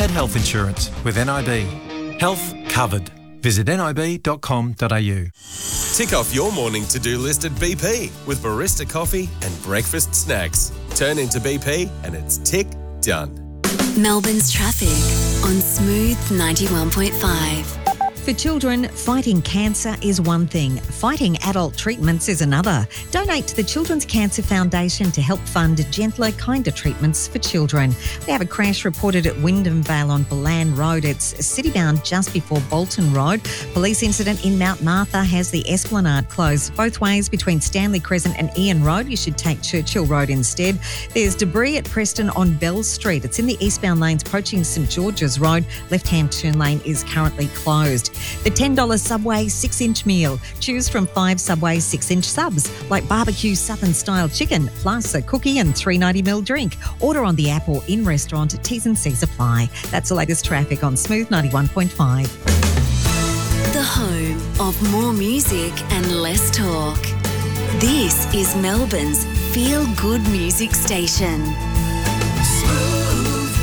health insurance with NIB. Health covered. Visit nib.com.au. Tick off your morning to-do list at BP with barista coffee and breakfast snacks. Turn into BP and it's tick done. Melbourne's traffic on Smooth 91.5. For children, fighting cancer is one thing. Fighting adult treatments is another. Donate to the Children's Cancer Foundation to help fund gentler, kinder treatments for children. We have a crash reported at Wyndham Vale on Balan Road. It's city-bound just before Bolton Road. Police incident in Mount Martha has the Esplanade closed both ways between Stanley Crescent and Ian Road. You should take Churchill Road instead. There's debris at Preston on Bell Street. It's in the eastbound lanes approaching St George's Road. Left-hand turn lane is currently closed. The $10 Subway 6-inch meal. Choose from 5 Subway 6-inch subs, like barbecue southern-style chicken, plus a cookie and $3.90ml drink. Order on the app or in-restaurant. T's and C's apply. That's the latest traffic on Smooth 91.5. The home of more music and less talk. This is Melbourne's feel-good music station. Smooth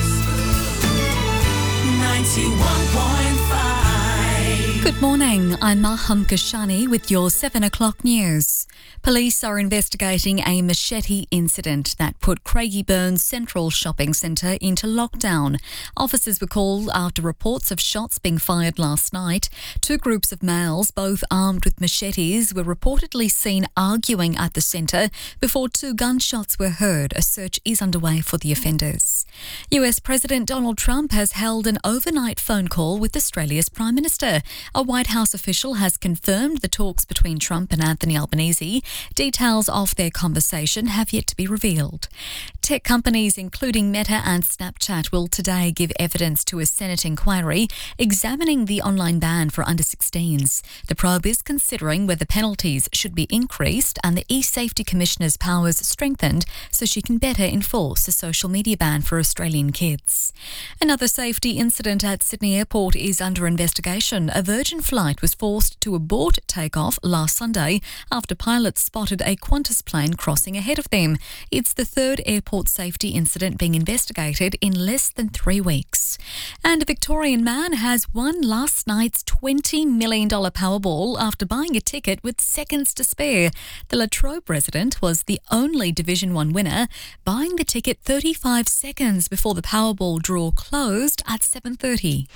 91.5. Good morning, I'm Maham Kashani with your 7 o'clock news. Police are investigating a machete incident that put Craigieburn Central Shopping Centre into lockdown. Officers were called after reports of shots being fired last night. 2 groups of males, both armed with machetes, were reportedly seen arguing at the centre before 2 gunshots were heard. A search is underway for the offenders. US President Donald Trump has held an overnight phone call with Australia's Prime Minister. A White House official has confirmed the talks between Trump and Anthony Albanese. Details of their conversation have yet to be revealed. Tech companies, including Meta and Snapchat, will today give evidence to a Senate inquiry examining the online ban for under-16s. The probe is considering whether penalties should be increased and the e-Safety Commissioner's powers strengthened so she can better enforce a social media ban for Australian kids. Another safety incident at Sydney Airport is under investigation. A Virgin flight was forced to abort takeoff last Sunday after pilots spotted a Qantas plane crossing ahead of them. It's the 3rd airport safety incident being investigated in less than 3 weeks. And a Victorian man has won last night's $20 million Powerball after buying a ticket with seconds to spare. The La Trobe resident was the only Division 1 winner, buying the ticket 35 seconds before the Powerball draw closed at 7:30.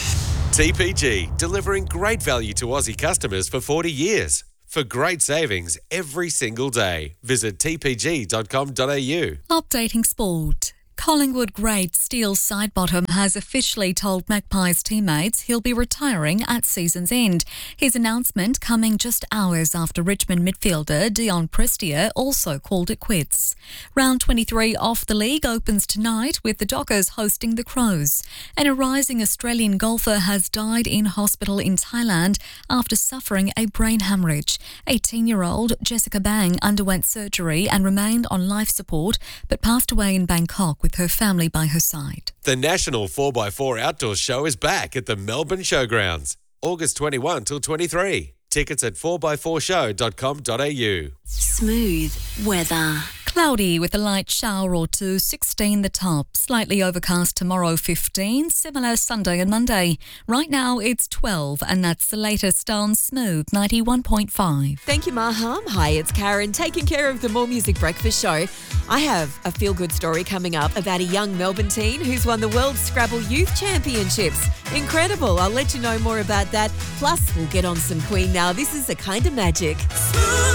TPG, delivering great value to Aussie customers for 40 years. For great savings every single day, visit tpg.com.au. Updating sport. Collingwood great Steele Sidebottom has officially told Magpies teammates he'll be retiring at season's end. His announcement coming just hours after Richmond midfielder Dion Prestia also called it quits. Round 23 of the league opens tonight with the Dockers hosting the Crows. And a rising Australian golfer has died in hospital in Thailand after suffering a brain hemorrhage. 18-year-old Jessica Bang underwent surgery and remained on life support but passed away in Bangkok with her family by her side. The National 4x4 Outdoor Show is back at the Melbourne Showgrounds, August 21 till 23. Tickets at 4x4show.com.au. Smooth weather. Cloudy with a light shower or two, 16 the top. Slightly overcast tomorrow, 15. Similar Sunday and Monday. Right now it's 12 and that's the latest on Smooth 91.5. Thank you, Maham. Hi, it's Karen, taking care of the More Music Breakfast Show. I have a feel-good story coming up about a young Melbourne teen who's won the World Scrabble Youth Championships. Incredible. I'll let you know more about that. Plus, we'll get on some Queen now. This is A Kind of Magic. Smooth